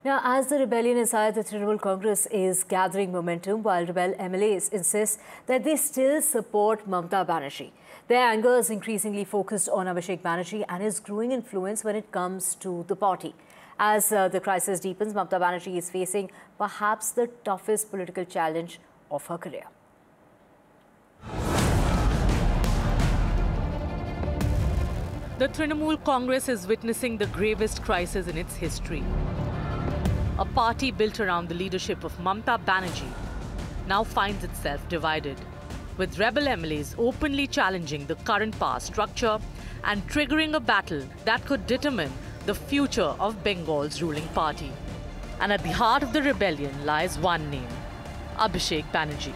Now, as the rebellion inside the Trinamool Congress is gathering momentum, while rebel MLAs insist that they still support Mamata Banerjee. Their anger is increasingly focused on Abhishek Banerjee and his growing influence when it comes to the party. As the crisis deepens, Mamata Banerjee is facing perhaps the toughest political challenge of her career. The Trinamool Congress is witnessing the gravest crisis in its history. A party built around the leadership of Mamata Banerjee now finds itself divided, with rebel MLAs openly challenging the current power structure and triggering a battle that could determine the future of Bengal's ruling party. And at the heart of the rebellion lies one name, Abhishek Banerjee.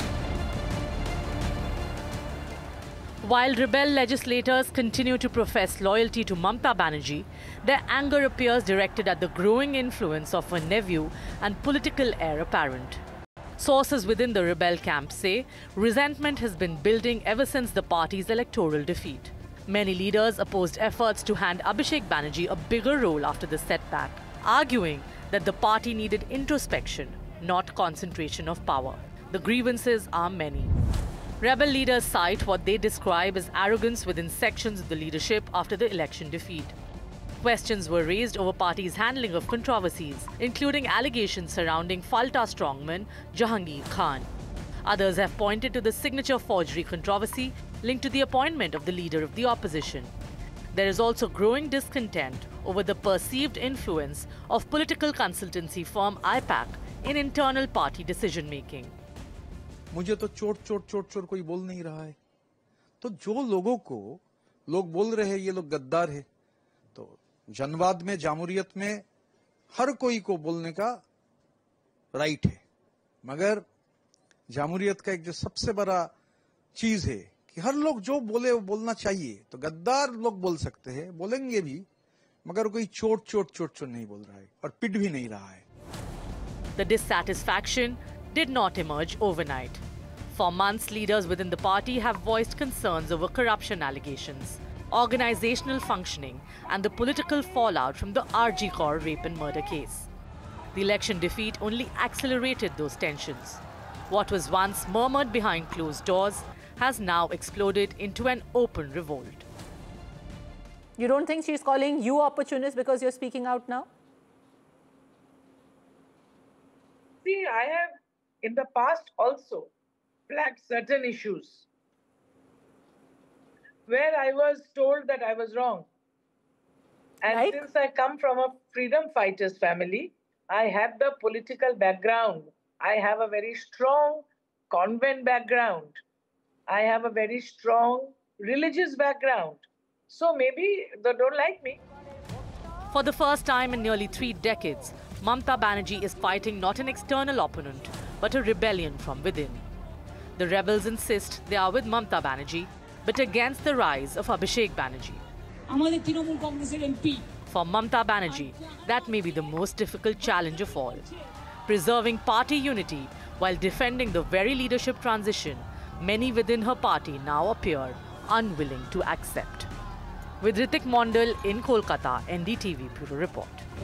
While rebel legislators continue to profess loyalty to Mamata Banerjee, their anger appears directed at the growing influence of her nephew and political heir apparent. Sources within the rebel camp say resentment has been building ever since the party's electoral defeat. Many leaders opposed efforts to hand Abhishek Banerjee a bigger role after the setback, arguing that the party needed introspection, not concentration of power. The grievances are many. Rebel leaders cite what they describe as arrogance within sections of the leadership after the election defeat. Questions were raised over party's handling of controversies, including allegations surrounding Falta strongman Jahangir Khan. Others have pointed to the signature forgery controversy linked to the appointment of the leader of the opposition. There is also growing discontent over the perceived influence of political consultancy firm IPAC in internal party decision-making. मुझे तो चोट कोई बोल नहीं रहा है, तो जो लोगों को लोग बोल रहे हैं ये लोग गद्दार है, तो जनवाद में जामूरियत में हर कोई को बोलने का राइट है, मगर जामूरियत का एक जो सबसे बड़ा चीज है कि हर लोग जो बोले वो बोलना चाहिए, तो गद्दार लोग बोल सकते हैं, बोलेंगे भी, मगर कोई चोट नहीं बोल रहा है और पिट भी नहीं रहा है. The dissatisfaction did not emerge overnight. For months, leaders within the party have voiced concerns over corruption allegations, organizational functioning, and the political fallout from the RG Kaur rape and murder case. The election defeat only accelerated those tensions. What was once murmured behind closed doors has now exploded into an open revolt. You don't think she's calling you opportunist because you're speaking out now? See, I have in the past also flagged certain issues where I was told that I was wrong. And since I come from a freedom fighters family, I have the political background. I have a very strong convent background. I have a very strong religious background. So maybe they don't like me. For the first time in nearly 3 decades, Mamata Banerjee is fighting not an external opponent, but a rebellion from within. The rebels insist they are with Mamata Banerjee, but against the rise of Abhishek Banerjee. For Mamata Banerjee, that may be the most difficult challenge of all. Preserving party unity while defending the very leadership transition many within her party now appear unwilling to accept. With Ritik Mondal in Kolkata, NDTV Bureau Report.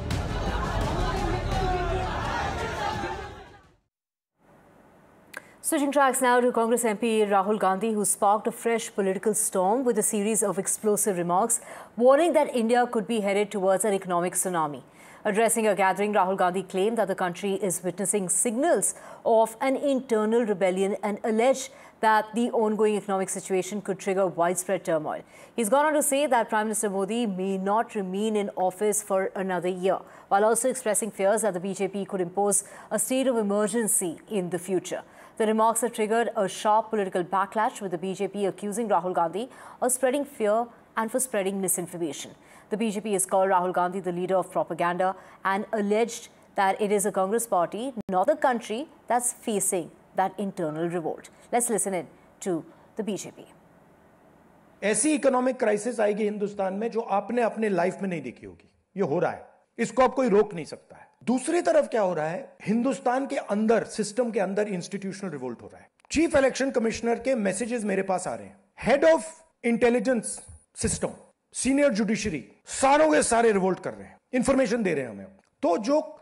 Switching tracks now to Congress MP Rahul Gandhi, who sparked a fresh political storm with a series of explosive remarks, warning that India could be headed towards an economic tsunami. Addressing a gathering, Rahul Gandhi claimed that the country is witnessing signals of an internal rebellion and alleged that the ongoing economic situation could trigger widespread turmoil. He's gone on to say that Prime Minister Modi may not remain in office for another year, while also expressing fears that the BJP could impose a state of emergency in the future. The remarks have triggered a sharp political backlash, with the BJP accusing Rahul Gandhi of spreading fear and for spreading misinformation. The BJP has called Rahul Gandhi the leader of propaganda and alleged that it is the Congress party, not the country, that's facing that internal revolt. Let's listen in to the BJP. ऐसी economic crisis आएगी हिंदुस्तान में जो आपने अपने life में नहीं देखी होगी. ये हो रहा है, इसको आप कोई रोक नहीं सकता है. दूसरी तरफ क्या हो रहा है, हिंदुस्तान के अंदर, सिस्टम के अंदर इंस्टीट्यूशनल रिवोल्ट हो रहा है. चीफ इलेक्शन कमिश्नर के मैसेजेस मेरे पास आ रहे हैं. Head of intelligence system, senior judiciary, सारों के सारे रिवोल्ट कर रहे हैं, इंफॉर्मेशन दे रहे हैं हमें. तो जो